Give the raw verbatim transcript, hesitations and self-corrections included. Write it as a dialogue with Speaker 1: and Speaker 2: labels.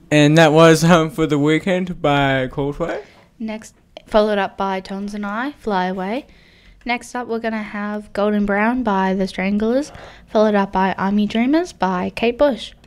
Speaker 1: And that was Home for the Weekend by Coldplay.
Speaker 2: Next, followed up by Tones and I, Fly Away. Next up, we're going to have Golden Brown by The Stranglers, followed up by Army Dreamers by Kate Bush.